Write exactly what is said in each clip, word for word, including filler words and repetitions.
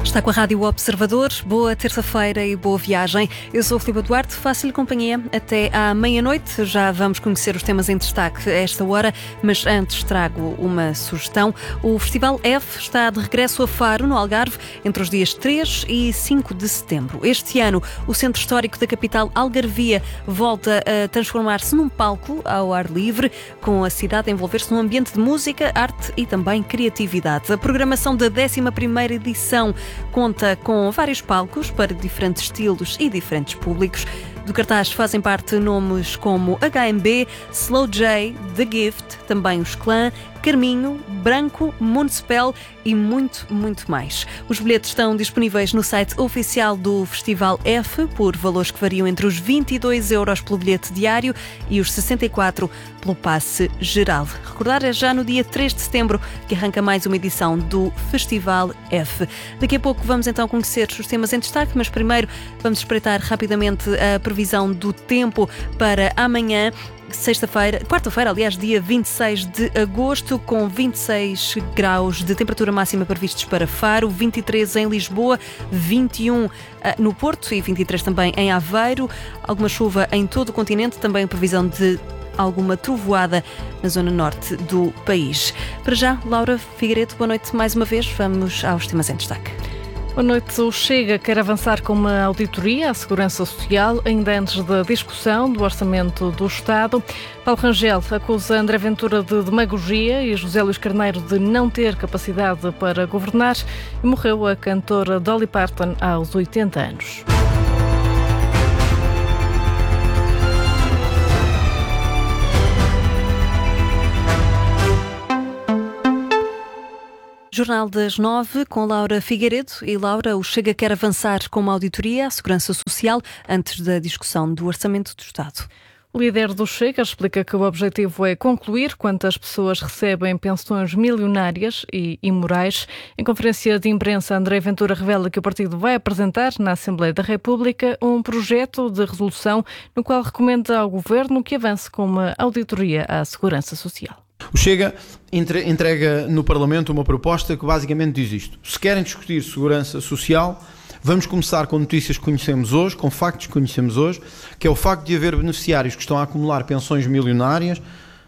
Está com a Rádio Observador. Boa terça-feira e boa viagem. Eu sou o Filipe Duarte, faço-lhe companhia até à meia-noite. Já vamos conhecer os temas em destaque a esta hora, mas antes trago uma sugestão. O Festival F está de regresso a Faro, no Algarve, entre os dias três e cinco de setembro. Este ano, o Centro Histórico da capital algarvia volta a transformar-se num palco ao ar livre, com a cidade a envolver-se num ambiente de música, arte e também criatividade. A programação da décima primeira edição conta com vários palcos para diferentes estilos e diferentes públicos. Do cartaz fazem parte nomes como H M B, Slow J, The Gift, também os Clã, Carminho, Branco, Municipal e muito, muito mais. Os bilhetes estão disponíveis no site oficial do Festival F por valores que variam entre os vinte e dois euros pelo bilhete diário e os sessenta e quatro pelo passe geral. Recordar, é já no dia três de setembro que arranca mais uma edição do Festival F. Daqui a pouco vamos então conhecer os temas em destaque, mas primeiro vamos espreitar rapidamente a previsão do tempo para amanhã. Sexta-feira, quarta-feira, aliás, dia vinte e seis de agosto, com vinte e seis graus de temperatura máxima previstos para Faro, vinte e três em Lisboa, vinte e um no Porto e vinte e três também em Aveiro. Alguma chuva em todo o continente, também a previsão de alguma trovoada na zona norte do país. Para já, Laura Figueiredo, boa noite mais uma vez. Vamos aos temas em destaque. Boa noite. O Chega quer avançar com uma auditoria à Segurança Social, ainda antes da discussão do Orçamento do Estado. Paulo Rangel acusa André Ventura de demagogia e José Luís Carneiro de não ter capacidade para governar. E morreu a cantora Dolly Parton aos oitenta anos. Jornal das Nove, com Laura Figueiredo. E Laura, o Chega quer avançar com uma auditoria à Segurança Social antes da discussão do Orçamento do Estado. O líder do Chega explica que o objetivo é concluir quantas pessoas recebem pensões milionárias e imorais. Em conferência de imprensa, André Ventura revela que o partido vai apresentar na Assembleia da República um projeto de resolução no qual recomenda ao Governo que avance com uma auditoria à Segurança Social. O Chega entrega no Parlamento uma proposta que basicamente diz isto. Se querem discutir segurança social, vamos começar com notícias que conhecemos hoje, com factos que conhecemos hoje, que é o facto de haver beneficiários que estão a acumular pensões milionárias,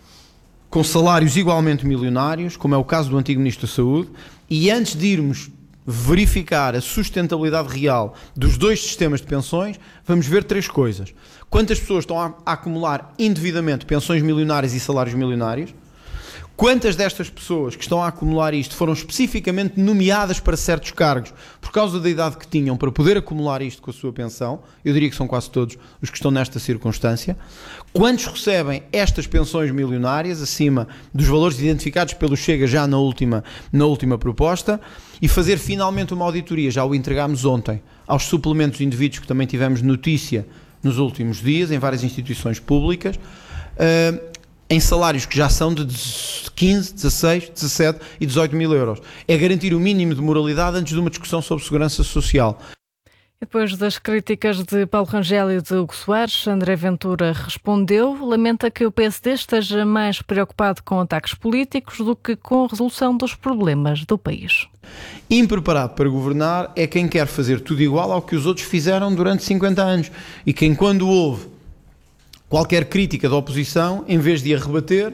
com salários igualmente milionários, como é o caso do antigo Ministro da Saúde, e antes de irmos verificar a sustentabilidade real dos dois sistemas de pensões, vamos ver três coisas. Quantas pessoas estão a acumular indevidamente pensões milionárias e salários milionários? Quantas destas pessoas que estão a acumular isto foram especificamente nomeadas para certos cargos por causa da idade que tinham para poder acumular isto com a sua pensão? Eu diria que são quase todos os que estão nesta circunstância. Quantos recebem estas pensões milionárias acima dos valores identificados pelo Chega já na última, na última proposta? E fazer finalmente uma auditoria, já o entregámos ontem, aos suplementos de indivíduos que também tivemos notícia nos últimos dias em várias instituições públicas, uh, em salários que já são de quinze, dezasseis, dezassete e dezoito mil euros. É garantir o mínimo de moralidade antes de uma discussão sobre segurança social. Depois das críticas de Paulo Rangel e de Hugo Soares, André Ventura respondeu, lamenta que o P S D esteja mais preocupado com ataques políticos do que com a resolução dos problemas do país. Impreparado para governar é quem quer fazer tudo igual ao que os outros fizeram durante cinquenta anos e quem, quando houve qualquer crítica da oposição, em vez de a rebater,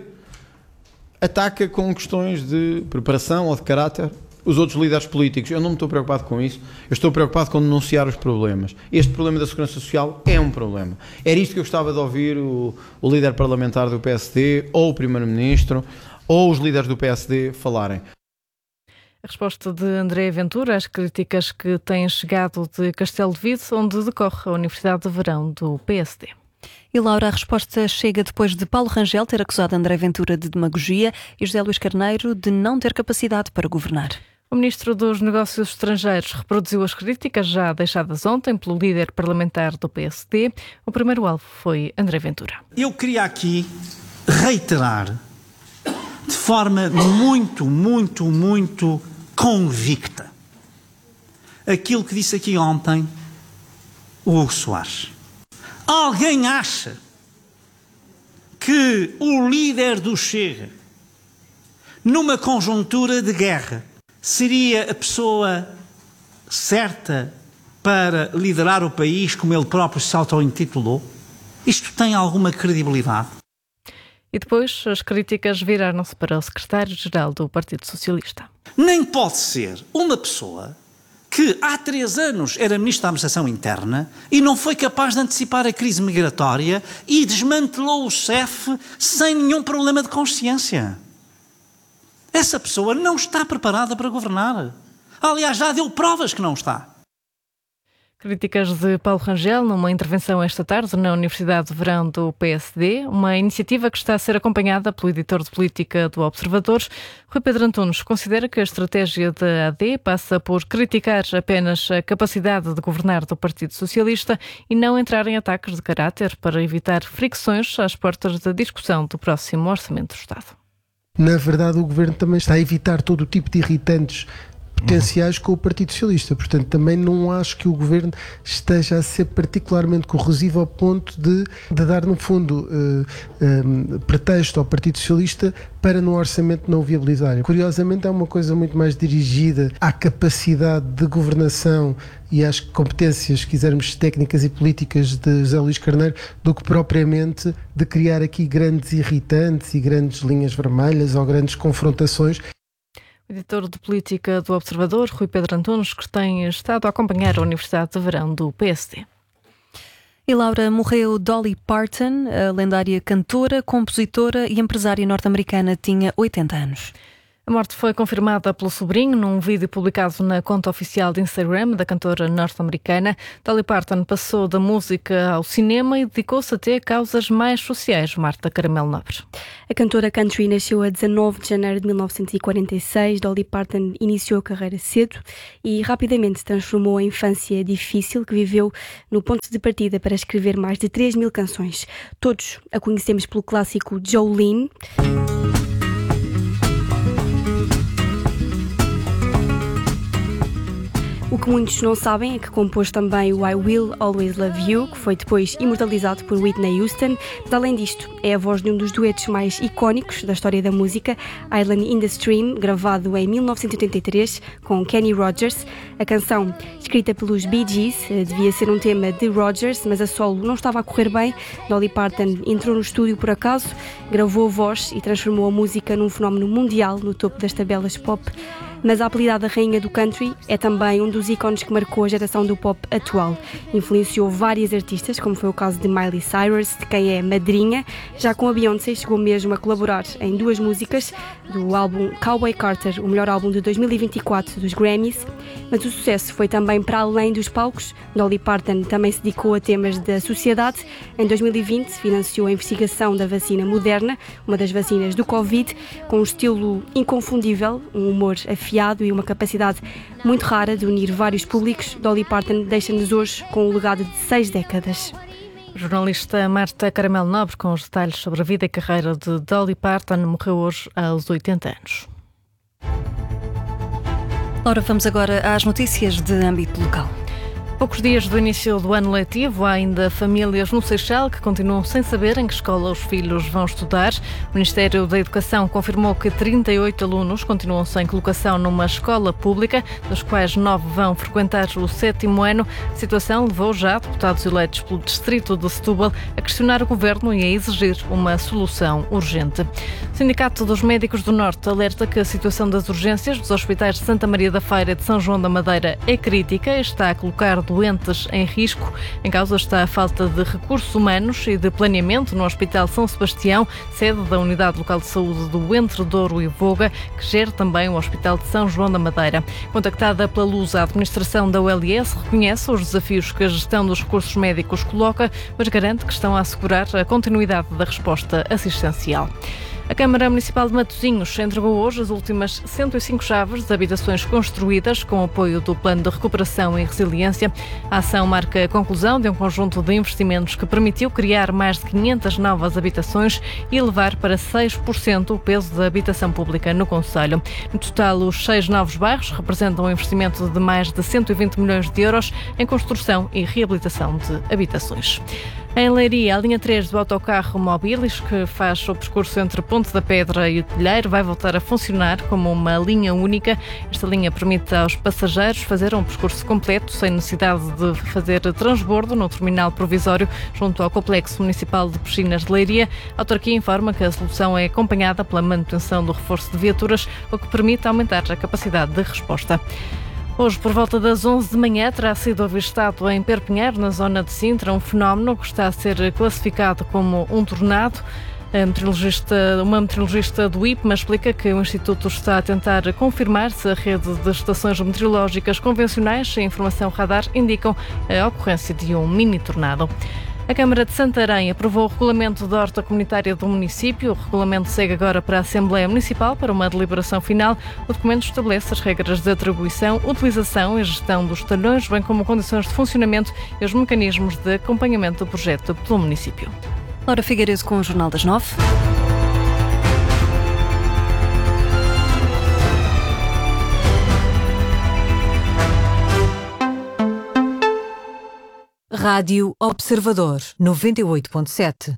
ataca com questões de preparação ou de caráter os outros líderes políticos. Eu não me estou preocupado com isso, eu estou preocupado com denunciar os problemas. Este problema da segurança social é um problema. Era isto que eu gostava de ouvir o, o líder parlamentar do P S D, ou o primeiro-ministro, ou os líderes do P S D falarem. A resposta de André Ventura às críticas que têm chegado de Castelo de Vide, onde decorre a Universidade de Verão do P S D. E Laura, a resposta chega depois de Paulo Rangel ter acusado André Ventura de demagogia e José Luís Carneiro de não ter capacidade para governar. O Ministro dos Negócios Estrangeiros reproduziu as críticas já deixadas ontem pelo líder parlamentar do P S D. O primeiro alvo foi André Ventura. Eu queria aqui reiterar de forma muito, muito, muito convicta aquilo que disse aqui ontem o Hugo Soares. Alguém acha que o líder do Chega, numa conjuntura de guerra, seria a pessoa certa para liderar o país como ele próprio se auto-intitulou? Isto tem alguma credibilidade? E depois as críticas viraram-se para o secretário-geral do Partido Socialista. Nem pode ser uma pessoa que há três anos era Ministro da Administração Interna e não foi capaz de antecipar a crise migratória e desmantelou o C E F sem nenhum problema de consciência. Essa pessoa não está preparada para governar. Aliás, já deu provas que não está. Críticas de Paulo Rangel numa intervenção esta tarde na Universidade de Verão do P S D, uma iniciativa que está a ser acompanhada pelo editor de política do Observador. Rui Pedro Antunes considera que a estratégia da A D passa por criticar apenas a capacidade de governar do Partido Socialista e não entrar em ataques de caráter para evitar fricções às portas da discussão do próximo Orçamento do Estado. Na verdade, o Governo também está a evitar todo o tipo de irritantes potenciais com o Partido Socialista. Portanto, também não acho que o Governo esteja a ser particularmente corrosivo ao ponto de, de dar, no fundo, uh, um, pretexto ao Partido Socialista para no orçamento não o viabilizar. Curiosamente, é uma coisa muito mais dirigida à capacidade de governação e às competências, se quisermos, técnicas e políticas de José Luís Carneiro, do que propriamente de criar aqui grandes irritantes e grandes linhas vermelhas ou grandes confrontações. O editor de política do Observador, Rui Pedro Antunes, que tem estado a acompanhar a Universidade de Verão do P S D. E Laura, morreu Dolly Parton, a lendária cantora, compositora e empresária norte-americana, tinha oitenta anos. A morte foi confirmada pelo sobrinho num vídeo publicado na conta oficial de Instagram da cantora norte-americana. Dolly Parton passou da música ao cinema e dedicou-se até a causas mais sociais. Marta Caramelo Nobre. A cantora country nasceu a dezanove de janeiro de mil novecentos e quarenta e seis. Dolly Parton iniciou a carreira cedo e rapidamente transformou a infância difícil que viveu no ponto de partida para escrever mais de três mil canções. Todos a conhecemos pelo clássico Jolene. O que muitos não sabem é que compôs também o I Will Always Love You, que foi depois imortalizado por Whitney Houston. Mas, além disto, é a voz de um dos duetos mais icónicos da história da música, Island in the Stream, gravado em mil novecentos e oitenta e três com Kenny Rogers. A canção, escrita pelos Bee Gees, devia ser um tema de Rogers, mas a solo não estava a correr bem. Dolly Parton entrou no estúdio por acaso, gravou a voz e transformou a música num fenómeno mundial no topo das tabelas pop. Mas a apelidada Rainha do Country é também um dos ícones que marcou a geração do pop atual. Influenciou várias artistas, como foi o caso de Miley Cyrus, de quem é madrinha. Já com a Beyoncé chegou mesmo a colaborar em duas músicas do álbum Cowboy Carter, o melhor álbum de dois mil e vinte e quatro dos Grammys. Mas o sucesso foi também para além dos palcos. Dolly Parton também se dedicou a temas da sociedade. Em dois mil e vinte financiou a investigação da vacina Moderna, uma das vacinas do Covid, com um estilo inconfundível, um humor afiado e uma capacidade muito rara de unir vários públicos. Dolly Parton deixa-nos hoje com um legado de seis décadas. A jornalista Marta Caramelo Nobre com os detalhes sobre a vida e carreira de Dolly Parton, morreu hoje aos oitenta anos. Ora, vamos agora às notícias de âmbito local. Poucos dias do início do ano letivo, há ainda famílias no Seixal que continuam sem saber em que escola os filhos vão estudar. O Ministério da Educação confirmou que trinta e oito alunos continuam sem colocação numa escola pública, dos quais nove vão frequentar o sétimo ano. A situação levou já deputados eleitos pelo Distrito de Setúbal a questionar o Governo e a exigir uma solução urgente. O Sindicato dos Médicos do Norte alerta que a situação das urgências dos hospitais de Santa Maria da Feira e de São João da Madeira é crítica e está a colocar doentes em risco. Em causa está a falta de recursos humanos e de planeamento no Hospital São Sebastião, sede da Unidade Local de Saúde do Entre Douro e Voga, que gera também o Hospital de São João da Madeira. Contactada pela Luz, a administração da U L S reconhece os desafios que a gestão dos recursos médicos coloca, mas garante que estão a assegurar a continuidade da resposta assistencial. A Câmara Municipal de Matosinhos entregou hoje as últimas cento e cinco chaves de habitações construídas com apoio do Plano de Recuperação e Resiliência. A ação marca a conclusão de um conjunto de investimentos que permitiu criar mais de quinhentas novas habitações e elevar para seis por cento o peso da habitação pública no concelho. No total, os seis novos bairros representam um investimento de mais de cento e vinte milhões de euros em construção e reabilitação de habitações. Em Leiria, a linha três do autocarro Mobilis, que faz o percurso entre Ponte da Pedra e o Telheiro, vai voltar a funcionar como uma linha única. Esta linha permite aos passageiros fazer um percurso completo, sem necessidade de fazer transbordo no terminal provisório junto ao Complexo Municipal de Piscinas de Leiria. A autarquia informa que a solução é acompanhada pela manutenção do reforço de viaturas, o que permite aumentar a capacidade de resposta. Hoje, por volta das onze de manhã, terá sido avistado em Perpinheiro, na zona de Sintra, um fenómeno que está a ser classificado como um tornado. A meteorologista, uma meteorologista do I P M A explica que o Instituto está a tentar confirmar se a rede de estações meteorológicas convencionais e a informação radar indicam a ocorrência de um mini-tornado. A Câmara de Santarém aprovou o regulamento da horta comunitária do município. O regulamento segue agora para a Assembleia Municipal para uma deliberação final. O documento estabelece as regras de atribuição, utilização e gestão dos talhões, bem como condições de funcionamento e os mecanismos de acompanhamento do projeto pelo município. Laura Figueiredo com o Jornal das Nove. Rádio Observador, noventa e oito ponto sete.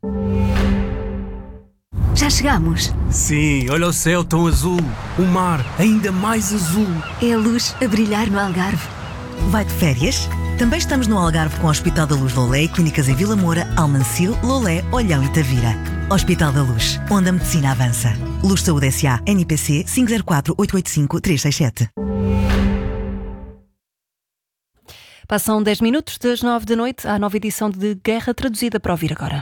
Já chegamos. Sim, olha o céu tão azul. O mar ainda mais azul. É a luz a brilhar no Algarve. Vai de férias? Também estamos no Algarve com o Hospital da Luz Lolé e clínicas em Vila Moura, Almancil, Lolé, Olhão e Tavira. Hospital da Luz, onde a medicina avança. Luz Saúde S A, N P C cinco zero quatro oito oito cinco três seis sete. Passam dez minutos das nove da noite à nova edição de Guerra Traduzida para ouvir agora.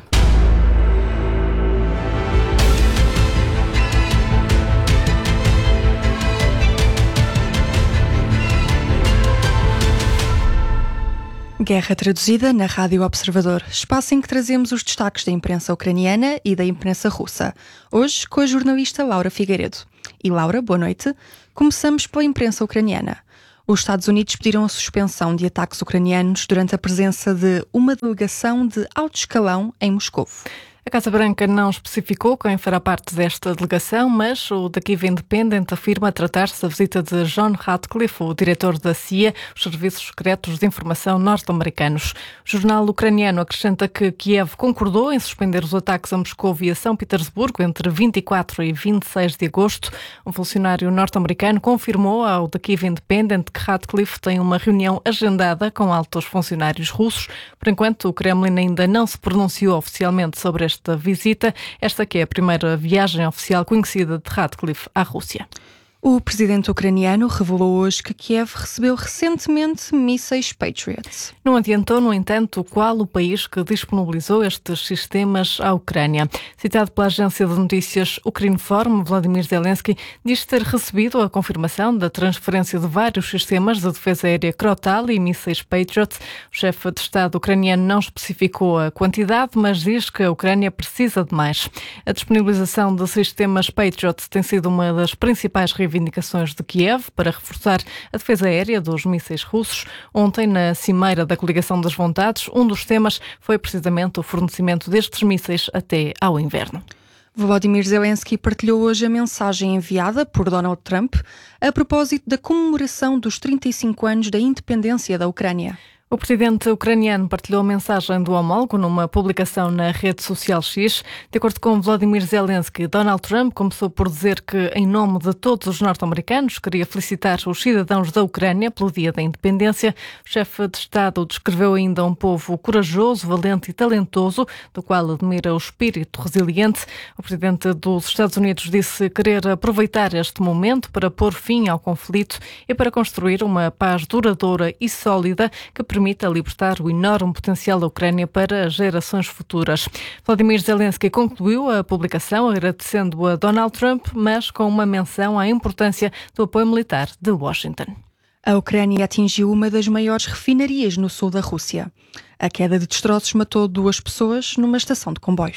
Guerra Traduzida na Rádio Observador, espaço em que trazemos os destaques da imprensa ucraniana e da imprensa russa. Hoje com a jornalista Laura Figueiredo. E Laura, boa noite. Começamos pela imprensa ucraniana. Os Estados Unidos pediram a suspensão de ataques ucranianos durante a presença de uma delegação de alto escalão em Moscou. A Casa Branca não especificou quem fará parte desta delegação, mas o The Kyiv Independent afirma tratar-se da visita de John Ratcliffe, o diretor da C I A, os Serviços Secretos de Informação norte-americanos. O jornal ucraniano acrescenta que Kiev concordou em suspender os ataques a Moscou e a São Petersburgo entre vinte e quatro e vinte e seis de agosto. Um funcionário norte-americano confirmou ao The Kyiv Independent que Ratcliffe tem uma reunião agendada com altos funcionários russos. Por enquanto, o Kremlin ainda não se pronunciou oficialmente sobre este esta visita, esta que é a primeira viagem oficial conhecida de Ratcliffe à Rússia. O presidente ucraniano revelou hoje que Kiev recebeu recentemente mísseis Patriot. Não adiantou, no entanto, qual o país que disponibilizou estes sistemas à Ucrânia. Citado pela agência de notícias Ukrinform, Volodymyr Zelensky diz ter recebido a confirmação da transferência de vários sistemas de defesa aérea Krotal e mísseis Patriot. O chefe de Estado ucraniano não especificou a quantidade, mas diz que a Ucrânia precisa de mais. A disponibilização de sistemas Patriot tem sido uma das principais reivindicações reivindicações de Kiev para reforçar a defesa aérea dos mísseis russos. Ontem, na Cimeira da Coligação das Vontades, um dos temas foi precisamente o fornecimento destes mísseis até ao inverno. Volodymyr Zelensky partilhou hoje a mensagem enviada por Donald Trump a propósito da comemoração dos trinta e cinco anos da independência da Ucrânia. O presidente ucraniano partilhou a mensagem do homólogo numa publicação na rede social X. De acordo com Volodymyr Zelensky, Donald Trump começou por dizer que, em nome de todos os norte-americanos, queria felicitar os cidadãos da Ucrânia pelo Dia da Independência. O chefe de Estado descreveu ainda um povo corajoso, valente e talentoso, do qual admira o espírito resiliente. O presidente dos Estados Unidos disse querer aproveitar este momento para pôr fim ao conflito e para construir uma paz duradoura e sólida que permita libertar o enorme potencial da Ucrânia para gerações futuras. Volodymyr Zelensky concluiu a publicação agradecendo a Donald Trump, mas com uma menção à importância do apoio militar de Washington. A Ucrânia atingiu uma das maiores refinarias no sul da Rússia. A queda de destroços matou duas pessoas numa estação de comboios.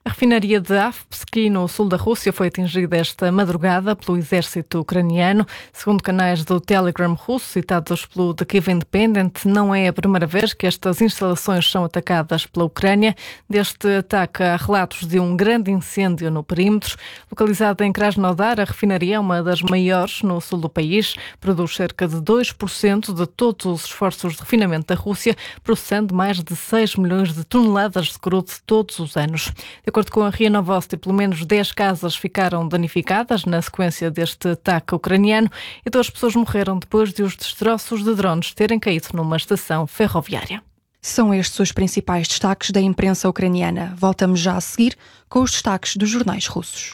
A refinaria de Avpsky, no sul da Rússia, foi atingida esta madrugada pelo exército ucraniano. Segundo canais do Telegram russo, citados pelo The Kiev Independent, não é a primeira vez que estas instalações são atacadas pela Ucrânia. Deste ataque há relatos de um grande incêndio no perímetro. Localizada em Krasnodar, a refinaria é uma das maiores no sul do país. Produz cerca de dois por cento de todos os esforços de refinamento da Rússia, processando mais de seis milhões de toneladas de crudo todos os anos. De acordo com a RIA Novosti, pelo menos dez casas ficaram danificadas na sequência deste ataque ucraniano e duas pessoas morreram depois de os destroços de drones terem caído numa estação ferroviária. São estes os principais destaques da imprensa ucraniana. Voltamos já a seguir com os destaques dos jornais russos.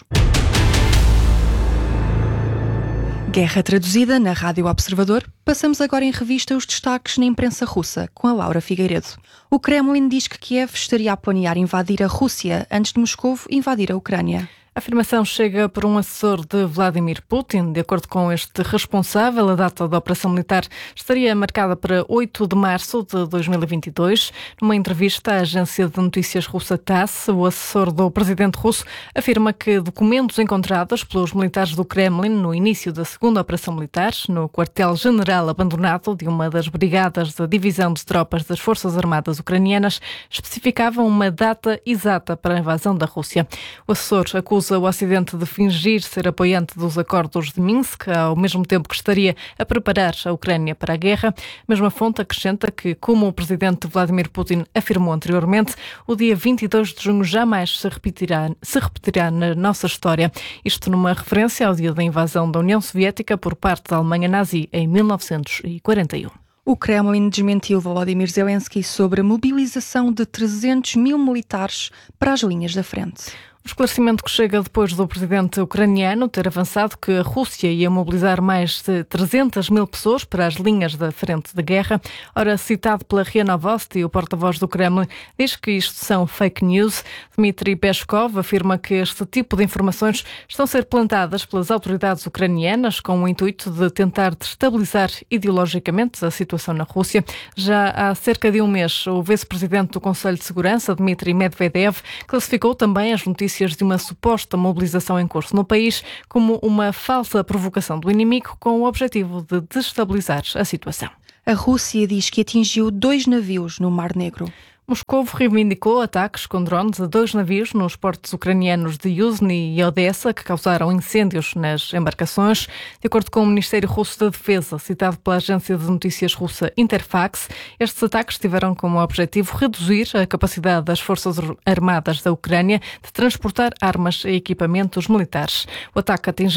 Guerra traduzida na Rádio Observador. Passamos agora em revista os destaques na imprensa russa, com a Laura Figueiredo. O Kremlin diz que Kiev estaria a planear invadir a Rússia antes de Moscou invadir a Ucrânia. A afirmação chega por um assessor de Vladimir Putin. De acordo com este responsável, a data da operação militar estaria marcada para oito de março de dois mil e vinte e dois. Numa entrevista à agência de notícias russa TASS, o assessor do presidente russo afirma que documentos encontrados pelos militares do Kremlin no início da segunda operação militar, no quartel-general abandonado de uma das brigadas da divisão de tropas das Forças Armadas ucranianas, especificavam uma data exata para a invasão da Rússia. O assessor acusa o Ocidente de fingir ser apoiante dos acordos de Minsk, ao mesmo tempo que estaria a preparar a Ucrânia para a guerra. A mesma fonte acrescenta que, como o presidente Vladimir Putin afirmou anteriormente, o dia vinte e dois de junho jamais se repetirá, se repetirá na nossa história. Isto numa referência ao dia da invasão da União Soviética por parte da Alemanha nazi em mil novecentos e quarenta e um. O Kremlin desmentiu Volodymyr Zelensky sobre a mobilização de trezentos mil militares para as linhas da frente. O esclarecimento que chega depois do presidente ucraniano ter avançado que a Rússia ia mobilizar mais de trezentas mil pessoas para as linhas da frente de guerra. Ora, citado pela RIA Novosti, o porta-voz do Kremlin diz que isto são fake news. Dmitry Peskov afirma que este tipo de informações estão a ser plantadas pelas autoridades ucranianas com o intuito de tentar destabilizar ideologicamente a situação na Rússia. Já há cerca de um mês, o vice-presidente do Conselho de Segurança, Dmitry Medvedev, classificou também as notícias de uma suposta mobilização em curso no país como uma falsa provocação do inimigo com o objetivo de destabilizar a situação. A Rússia diz que atingiu dois navios no Mar Negro. Moscou reivindicou ataques com drones a dois navios nos portos ucranianos de Yuzhny e Odessa que causaram incêndios nas embarcações. De acordo com o Ministério Russo da Defesa, citado pela agência de notícias russa Interfax, estes ataques tiveram como objetivo reduzir a capacidade das Forças Armadas da Ucrânia de transportar armas e equipamentos militares. O ataque atingiu